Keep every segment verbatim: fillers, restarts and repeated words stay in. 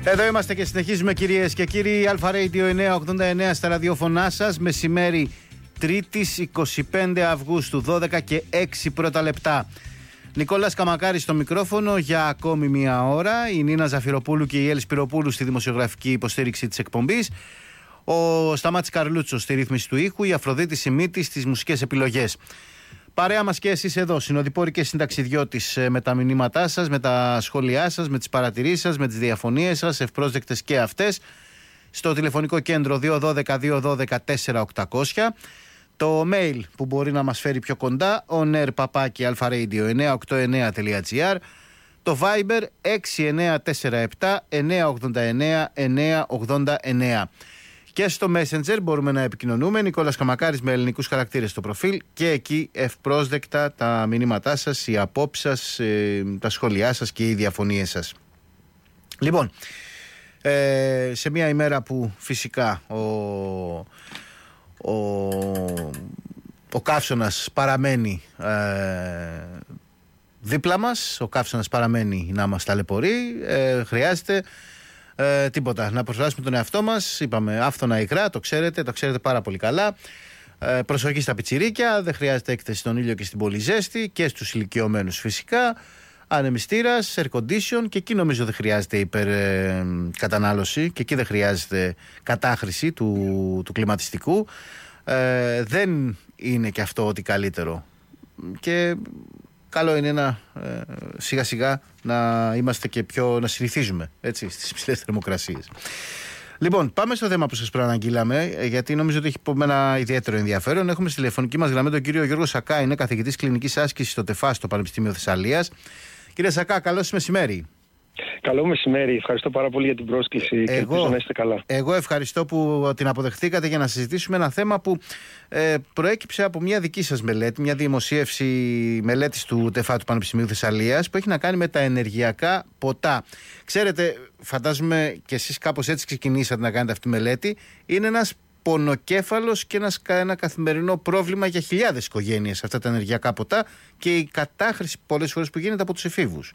Εδώ είμαστε και συνεχίζουμε, κυρίες και κύριοι. Αλφα Radio εννιακόσια ογδόντα εννέα στα ραδιοφωνά σας. Μεσημέρι Τρίτης εικοστή πέμπτη Αυγούστου, δώδεκα και έξι πρώτα λεπτά. Νικόλας Καμακάρης στο μικρόφωνο για ακόμη μία ώρα. Η Νίνα Ζαφυροπούλου και η Έλλη Σπυροπούλου στη δημοσιογραφική υποστήριξη της εκπομπής. Ο Σταμάτης Καρλούτσος στη ρύθμιση του ήχου. Η Αφροδίτη Σιμίτης στις μουσικές επιλογές. Παρέα μας και εσείς εδώ, συνοδοιπόροι και συνταξιδιώτης, με τα μηνύματά σας, με τα σχόλιά σας, με τις παρατηρήσεις σας, με τις διαφωνίες σας, ευπρόσδεκτες και αυτές, στο τηλεφωνικό κέντρο δύο ένα δύο δύο ένα δύο τέσσερα οκτακόσια. Το mail που μπορεί να μας φέρει πιο κοντά, onair παπάκι αλφα-radio εννιακόσια ογδόντα εννέα τελεία τζι άρ. Το Viber έξι εννέα τέσσερα επτά εννιακόσια ογδόντα εννέα εννιακόσια ογδόντα εννέα. Και στο Messenger μπορούμε να επικοινωνούμε. Νικόλας Καμακάρης με ελληνικούς χαρακτήρες στο προφίλ. Και εκεί ευπρόσδεκτα τα μηνύματά σας, οι απόψεις σας, τα σχόλιά σας και οι διαφωνίες σας. Λοιπόν, ε, σε μια ημέρα που φυσικά ο, ο, ο καύσωνας παραμένει ε, δίπλα μας, ο καύσωνας παραμένει να μας ταλαιπωρεί, ε, χρειάζεται Ε, τίποτα, να προσφράσουμε τον εαυτό μας. Είπαμε άφθονα υγρά, το ξέρετε, το ξέρετε πάρα πολύ καλά. ε, Προσοχή στα πιτσιρίκια, δεν χρειάζεται έκθεση στον ήλιο και στην πολύ ζέστη. Και στους ηλικιωμένους φυσικά. Ανεμιστήρας, air condition. Και εκεί νομίζω δεν χρειάζεται υπερκατανάλωση. Ε, και εκεί δεν χρειάζεται κατάχρηση του, του κλιματιστικού. ε, Δεν είναι και αυτό ότι καλύτερο. Και καλό είναι να ε, σιγά σιγά να είμαστε και πιο, να συνηθίζουμε, έτσι, στις υψηλές θερμοκρασίες. Λοιπόν, πάμε στο θέμα που σας προαναγγείλαμε, γιατί νομίζω ότι έχει ένα ιδιαίτερο ενδιαφέρον. Έχουμε στη τηλεφωνική μας γραμμή τον κύριο Γιώργο Σακά, είναι καθηγητής κλινικής άσκησης στο ΤΕΦΑ στο Πανεπιστήμιο Θεσσαλίας. Κύριε Σακά, καλώς μεσημέρι. Καλό μεσημέρι, ευχαριστώ πάρα πολύ για την πρόσκληση. Εγώ, και ελπίζω να είστε καλά. Εγώ ευχαριστώ που την αποδεχτήκατε για να συζητήσουμε ένα θέμα που ε, προέκυψε από μια δική σας μελέτη, μια δημοσίευση μελέτης του ΤΕΦΑ του Πανεπιστημίου Θεσσαλίας, που έχει να κάνει με τα ενεργειακά ποτά. Ξέρετε, φαντάζομαι και εσείς κάπως έτσι ξεκινήσατε να κάνετε αυτή τη μελέτη. Είναι ένας πονοκέφαλος και ένας, ένα καθημερινό πρόβλημα για χιλιάδες οικογένειες αυτά τα ενεργειακά ποτά και η κατάχρηση πολλές φορές που γίνεται από τους εφήβους.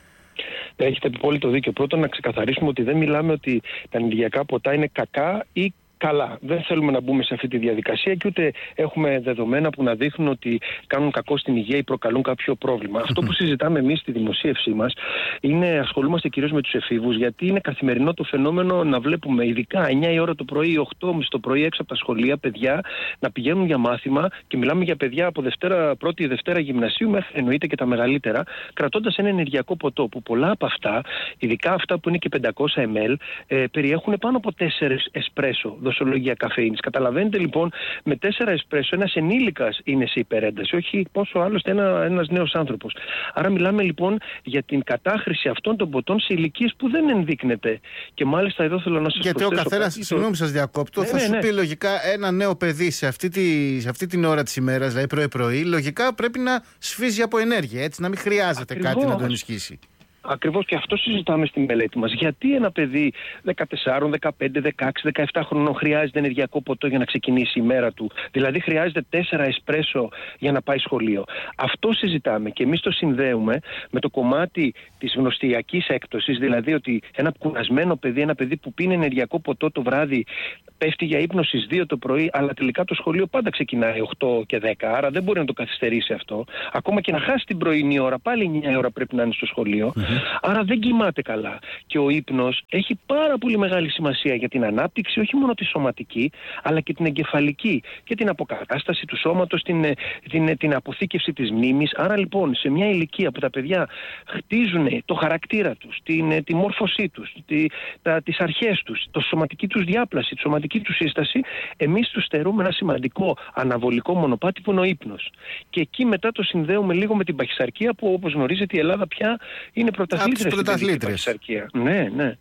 Έχετε απόλυτο δίκιο. Πρώτον, να ξεκαθαρίσουμε ότι δεν μιλάμε ότι τα ενεργειακά ποτά είναι κακά ή καλά. Δεν θέλουμε να μπούμε σε αυτή τη διαδικασία και ούτε έχουμε δεδομένα που να δείχνουν ότι κάνουν κακό στην υγεία ή προκαλούν κάποιο πρόβλημα. Αυτό που συζητάμε εμείς στη δημοσίευσή μας είναι, ασχολούμαστε κυρίως με τους εφήβους, γιατί είναι καθημερινό το φαινόμενο να βλέπουμε, ειδικά εννιά η ώρα το πρωί, οκτώ και μισή το πρωί, έξω από τα σχολεία, παιδιά να πηγαίνουν για μάθημα, και μιλάμε για παιδιά από Δευτέρα, πρώτη Δευτέρα γυμνασίου μέχρι εννοείται και τα μεγαλύτερα, κρατώντας ένα ενεργειακό ποτό που πολλά από αυτά, ειδικά αυτά που είναι και πεντακόσια μιλιλίτρα, ε, περιέχουν πάνω από τέσσερα εσπρέσο δοσολογία καφεΐνης. Καταλαβαίνετε λοιπόν, με τέσσερα εσπρέσο ένας ενήλικας είναι σε υπερένταση, όχι πόσο άλλωστε ένα, ένας νέος άνθρωπος. Άρα μιλάμε λοιπόν για την κατάχρηση αυτών των ποτών σε ηλικίες που δεν ενδείκνεται. Και μάλιστα εδώ θέλω να σας Γιατί προσθέσω. Γιατί ο καθένας, συγγνώμη σας διακόπτω, ναι, θα ναι, σου ναι. πει λογικά ένα νέο παιδί σε αυτή, τη, σε αυτή την ώρα της ημέρας, δηλαδή πρωί-πρωί, λογικά πρέπει να σφίζει από ενέργεια, έτσι, να μην χρειάζεται Ακριβώς. κάτι να τον ενισχύσει. Ακριβώς, και αυτό συζητάμε στη μελέτη μας. Γιατί ένα παιδί δεκατέσσερα, δεκαπέντε, δεκαέξι, δεκαεπτά χρονών χρειάζεται ενεργειακό ποτό για να ξεκινήσει η μέρα του? Δηλαδή χρειάζεται τέσσερα εσπρέσο για να πάει σχολείο. Αυτό συζητάμε και εμείς το συνδέουμε με το κομμάτι της γνωστιακής έκπτωσης, δηλαδή ότι ένα κουρασμένο παιδί, ένα παιδί που πίνει ενεργειακό ποτό το βράδυ, πέφτει για ύπνο στις δύο το πρωί, αλλά τελικά το σχολείο πάντα ξεκινάει οκτώ και δέκα, άρα δεν μπορεί να το καθυστερήσει αυτό. Ακόμα και να χάσει την πρωινή ώρα, πάλι εννιά η ώρα πρέπει να είναι στο σχολείο. Mm-hmm. Άρα δεν κοιμάται καλά. Και ο ύπνος έχει πάρα πολύ μεγάλη σημασία για την ανάπτυξη, όχι μόνο τη σωματική, αλλά και την εγκεφαλική και την αποκατάσταση του σώματος, την, την, την αποθήκευση της μνήμης. Άρα λοιπόν, σε μια ηλικία που τα παιδιά χτίζουν το χαρακτήρα τους, την, τη μόρφωσή τους, τη, τα, τις αρχές τους, το σωματική τους διάπλαση, τη σωματική τους σύσταση, εμείς τους στερούμε ένα σημαντικό αναβολικό μονοπάτι που είναι ο ύπνος. Και εκεί μετά το συνδέουμε λίγο με την παχυσαρκία, που όπως γνωρίζετε η Ελλάδα πια είναι πρωταθλήτρια στην παχυσαρκία. Ναι, ναι.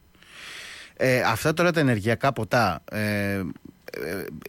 Ε, αυτά τώρα τα ενεργειακά ποτά ε, ε,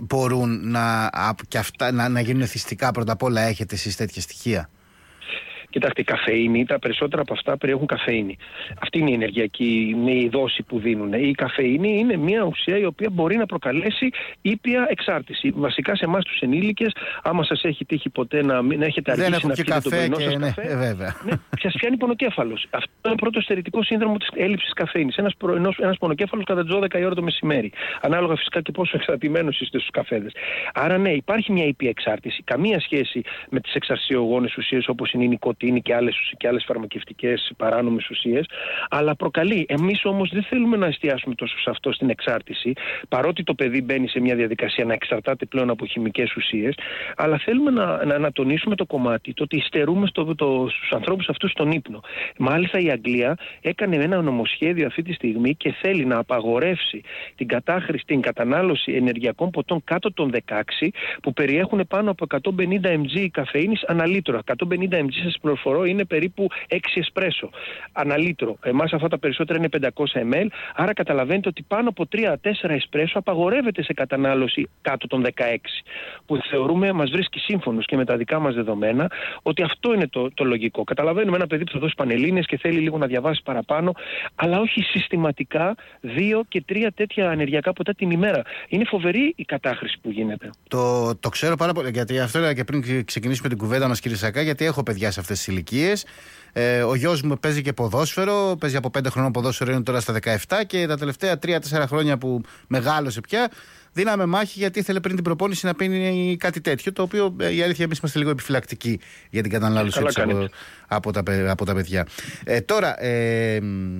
μπορούν να, και αυτά, να, να γίνουν εθιστικά? Πρώτα απ' όλα, έχετε εσείς τέτοια στοιχεία? Κοιτάξτε, η καφεΐνη, τα περισσότερα από αυτά περιέχουν καφεΐνη. Αυτή είναι η ενεργειακή, είναι η δόση που δίνουν. Η καφεΐνη είναι μια ουσία η οποία μπορεί να προκαλέσει ήπια εξάρτηση. Βασικά σε εμάς τους ενήλικες, άμα σας έχει τύχει ποτέ να, να έχετε αργήσει να πιείτε τον πρωινό σας ναι, καφέ, ε, βέβαια. Ναι, σας πιάνει πονοκέφαλος. Αυτό είναι το πρώτο στερητικό σύνδρομο της έλλειψης καφεΐνης. Ένας, πρωινός, ένας πονοκέφαλος κατά τις δώδεκα η ώρα το μεσημέρι. Ανάλογα φυσικά και πόσο εξαρτημένος είστε στους καφέδες. Άρα ναι, υπάρχει μια ήπια εξάρτηση. Καμία σχέση με τις εξαρσιογόνες ουσίες όπως είναι η νοικοτήνη και άλλες, και άλλες φαρμακευτικές παράνομες ουσίες, αλλά προκαλεί. Εμείς όμως δεν θέλουμε να εστιάσουμε τόσο σε αυτό, στην εξάρτηση, παρότι το παιδί μπαίνει σε μια διαδικασία να εξαρτάται πλέον από χημικές ουσίες, αλλά θέλουμε να, να, να τονίσουμε το κομμάτι, το ότι υστερούμε στο, το, στους ανθρώπους αυτούς στον ύπνο. Μάλιστα η Αγγλία έκανε ένα νομοσχέδιο αυτή τη στιγμή και θέλει να απαγορεύσει την κατάχρηση, την κατανάλωση ενεργειακών ποτών κάτω των δεκαέξι που περιέχουν πάνω από εκατόν πενήντα μιλιγκράμμ καφεΐνης ανά λίτρο. εκατόν πενήντα μιλιγκράμμ σας πληροφορώ είναι περίπου έξι εσπρέσο ανά λίτρο. Εμάς αυτά τα περισσότερα είναι πεντακόσια μιλιλίτρα, άρα καταλαβαίνετε ότι πάνω από τρία τέσσερα εσπρέσο απαγορεύεται σε κατανάλωση κάτω των δεκαέξι. Που θεωρούμε, μας βρίσκει σύμφωνος και με τα δικά μας δεδομένα, ότι αυτό είναι το, το λογικό. Καταλαβαίνουμε ένα παιδί που θα δώσει πανελλήνιες και θέλει λίγο να διαβάσει παραπάνω, αλλά όχι συστηματικά δύο και τρία τέτοια ενεργειακά ποτά την ημέρα. Είναι φοβερή η κατάχρηση που γίνεται. Το, το ξέρω πάρα πολύ, γιατί αυτό έλεγα και πριν ξεκινήσουμε την κουβέντα μας, κύριε Σακά, γιατί έχω παιδιά σε αυτές τις ηλικίες. Ε, ο γιος μου παίζει και ποδόσφαιρο, παίζει από πέντε χρονών ποδόσφαιρο, είναι τώρα στα δεκαεπτά και τα τελευταία τρία τέσσερα χρόνια που μεγάλωσε πια, δίναμε μάχη γιατί ήθελε πριν την προπόνηση να πίνει κάτι τέτοιο. Το οποίο η αλήθεια εμείς είμαστε λίγο επιφυλακτικοί για την κατανάλωση της από, από, τα, από τα παιδιά. Ε, τώρα, ε,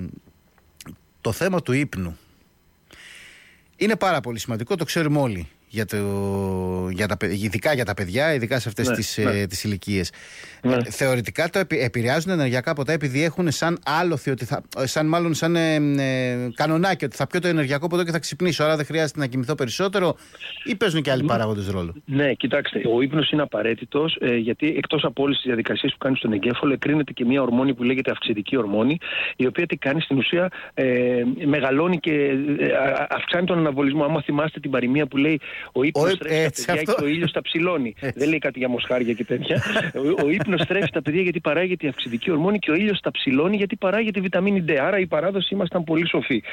το θέμα του ύπνου είναι πάρα πολύ σημαντικό, το ξέρουμε όλοι. Για το, για τα, ειδικά για τα παιδιά, ειδικά σε αυτές ναι, τις, ναι. ε, τις ηλικίες. Ναι. Ε, θεωρητικά το επι, επηρεάζουν ενεργειακά ποτά επειδή έχουν σαν άλοθη, ότι θα, σαν μάλλον σαν ε, ε, κανονάκι, ότι θα πιω το ενεργειακό ποτό και θα ξυπνήσω, άρα δεν χρειάζεται να κοιμηθώ περισσότερο, ή παίζουν και άλλοι παράγοντες ρόλο? Ναι, κοιτάξτε, ο ύπνος είναι απαραίτητος, ε, γιατί εκτός από όλες τις διαδικασίες που κάνει στον εγκέφαλο, εκρίνεται και μια ορμόνη που λέγεται αυξητική ορμόνη, η οποία τι κάνει στην ουσία, ε, μεγαλώνει και ε, αυξάνει τον αναβολισμό. Άμα θυμάστε την παροιμία που λέει ο ύπνος στρέφει τα παιδιά και ο ήλιος τα ψηλώνει. Δεν λέει κάτι για μοσχάρια και τέτοια. ο ο ύπνος στρέφει τα παιδιά γιατί παράγεται η αυξητική ορμόνη και ο ήλιος τα ψηλώνει γιατί παράγεται η βιταμίνη D. Άρα η παράδοση ήμασταν πολύ σοφοί.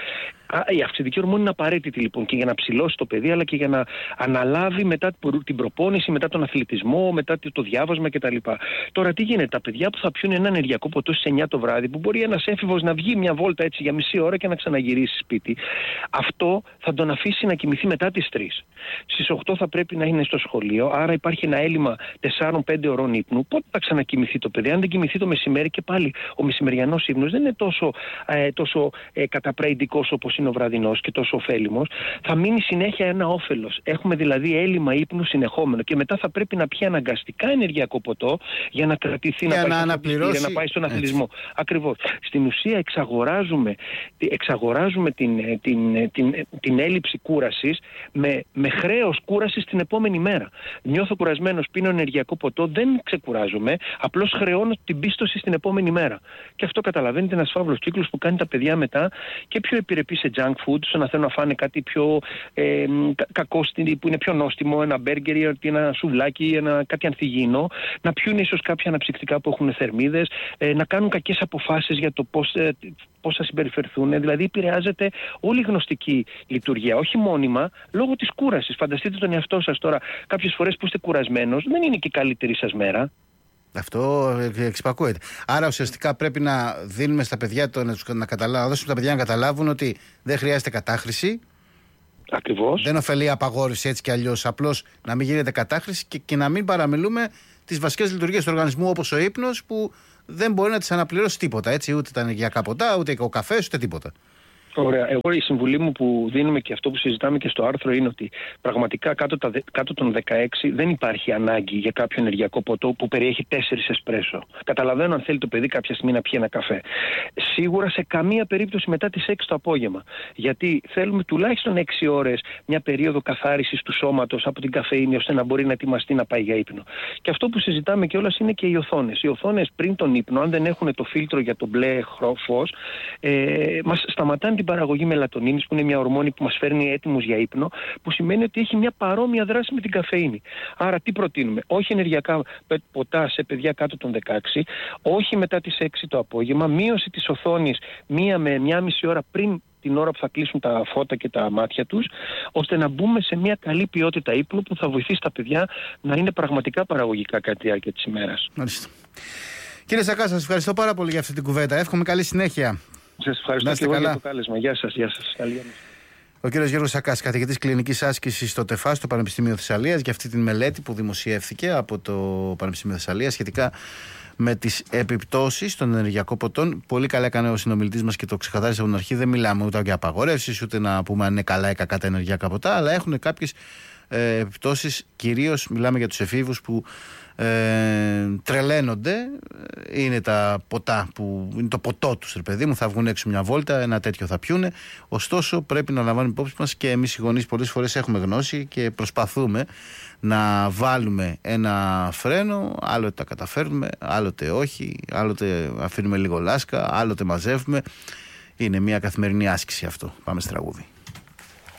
Η αυξητική ορμόνη είναι απαραίτητη λοιπόν και για να ψηλώσει το παιδί, αλλά και για να αναλάβει μετά την προπόνηση, μετά τον αθλητισμό, μετά το διάβασμα κτλ. Τώρα τι γίνεται, τα παιδιά που θα πιούν ένα ενεργειακό ποτό στις εννιά το βράδυ, που μπορεί ένας έφηβος να βγει μια βόλτα έτσι για μισή ώρα και να ξαναγυρίσει σπίτι, αυτό θα τον αφήσει να κοιμηθεί μετά τις τρεις. Στις οκτώ θα πρέπει να είναι στο σχολείο, άρα υπάρχει ένα έλλειμμα τεσσάρων πέντε ωρών ύπνου. Πότε θα ξανακοιμηθεί το παιδί? Αν δεν κοιμηθεί το μεσημέρι, και πάλι ο μεσημεριανός ύπνος δεν είναι τόσο, ε, τόσο ε, καταπραϊντικός όπως είναι ο βραδινός και τόσο ωφέλιμος. Θα μείνει συνέχεια ένα όφελος. Έχουμε δηλαδή έλλειμμα ύπνου συνεχόμενο και μετά θα πρέπει να πιει αναγκαστικά ενεργειακό ποτό για να κρατηθεί, να, να, πάει αναπληρώσει... να πάει στον αθλητισμό. Ακριβώς. Στην ουσία εξαγοράζουμε, εξαγοράζουμε την, την, την, την έλλειψη κούρασης με, με χρέος κούρασης την επόμενη μέρα. Νιώθω κουρασμένος, πίνω ενεργειακό ποτό, δεν ξεκουράζομαι, απλώς χρεώνω την πίστοση στην επόμενη μέρα. Και αυτό καταλαβαίνετε ένας φαύλος κύκλος που κάνει τα παιδιά μετά και πιο επιρρεπή σε junk food, στο να θέλουν να φάνε κάτι πιο ε, κακό, που είναι πιο νόστιμο, ένα μπέργκερ ή ένα σουβλάκι, ένα, κάτι ανθυγιεινό, να πιούν ίσως κάποια αναψυκτικά που έχουν θερμίδες, ε, να κάνουν κακές αποφάσεις για το πώς, ε, πώς θα συμπεριφερθούν. Δηλαδή επηρεάζεται όλη η γνωστική λειτουργία, όχι μόνιμα, λόγω της κούρασης. Φανταστείτε τον εαυτό σας τώρα, κάποιες φορές που είστε κουρασμένος, δεν είναι και η καλύτερη σας μέρα. Αυτό εξυπακούεται. Άρα ουσιαστικά πρέπει να δίνουμε στα παιδιά το, να, τους, να, καταλάβουν, να δώσουμε στα παιδιά να καταλάβουν ότι δεν χρειάζεται κατάχρηση. Ακριβώς. Δεν ωφελεί απαγόρευση έτσι κι αλλιώς. Απλώς να μην γίνεται κατάχρηση και, και να μην παραμιλούμε τις βασικές λειτουργίες του οργανισμού, όπως ο ύπνος, που δεν μπορεί να τις αναπληρώσει τίποτα. Έτσι, ούτε τα ενεργειακά ποτά, ούτε ο καφές, ούτε τίποτα. Ωραία. Εγώ η συμβουλή μου που δίνουμε και αυτό που συζητάμε και στο άρθρο είναι ότι πραγματικά κάτω, τα, κάτω των δεκαέξι δεν υπάρχει ανάγκη για κάποιο ενεργειακό ποτό που περιέχει τέσσερα εσπρέσο. Καταλαβαίνω αν θέλει το παιδί κάποια στιγμή να πιει ένα καφέ. Σίγουρα σε καμία περίπτωση μετά τις έξι το απόγευμα. Γιατί θέλουμε τουλάχιστον έξι ώρες μια περίοδο καθάρισης του σώματος από την καφεΐνη, ώστε να μπορεί να ετοιμαστεί να πάει για ύπνο. Και αυτό που συζητάμε κιόλας είναι και οι οθόνες. Οι οθόνες πριν τον ύπνο, αν δεν έχουν το φίλτρο για το μπλε φως, ε, μας σταματάνε την παραγωγή μελατονίνης, που είναι μια ορμόνη που μας φέρνει έτοιμους για ύπνο, που σημαίνει ότι έχει μια παρόμοια δράση με την καφεΐνη. Άρα τι προτείνουμε? Όχι ενεργειακά ποτά σε παιδιά κάτω των δεκαέξι, όχι μετά τις έξι το απόγευμα, μείωση της οθόνης μία με μία μισή ώρα πριν την ώρα που θα κλείσουν τα φώτα και τα μάτια τους, ώστε να μπούμε σε μια καλή ποιότητα ύπνου που θα βοηθήσει τα παιδιά να είναι πραγματικά παραγωγικά κατά τη διάρκεια της ημέρας. Μάλιστα. Κύριε Σακά, σας ευχαριστώ πάρα πολύ για αυτή την κουβέντα. Εύχομαι καλή συνέχεια. Σας ευχαριστώ και εγώ για το κάλεσμα. Γεια σας, γεια σας. Καλή. Ο κύριος Γιώργος Σακάς, καθηγητής κλινικής άσκησης στο ΤΕΦΑ, στο Πανεπιστήμιο Θεσσαλίας, για αυτή τη μελέτη που δημοσιεύθηκε από το Πανεπιστήμιο Θεσσαλίας σχετικά με τις επιπτώσεις των ενεργειακών ποτών. Πολύ καλά έκανε ο συνομιλητής μας και το ξεκαθάρισε από την αρχή. Δεν μιλάμε ούτε για απαγορεύσεις, ούτε να πούμε αν είναι καλά ή κακά τα ενεργειακά ποτά, αλλά έχουν κάποιες ε, επιπτώσεις. Κυρίως μιλάμε για τους εφήβους που ε, τρελαίνονται. Είναι τα ποτά που είναι το ποτό τους, ρε παιδί μου. Θα βγουν έξω μια βόλτα, ένα τέτοιο θα πιούνε. Ωστόσο, πρέπει να λαμβάνουμε υπόψη μας και εμείς οι γονείς πολλές φορές έχουμε γνώση και προσπαθούμε να βάλουμε ένα φρένο. Άλλοτε τα καταφέρνουμε, άλλοτε όχι. Άλλοτε αφήνουμε λίγο λάσκα, άλλοτε μαζεύουμε. Είναι μια καθημερινή άσκηση αυτό. Πάμε στη τραγούδι.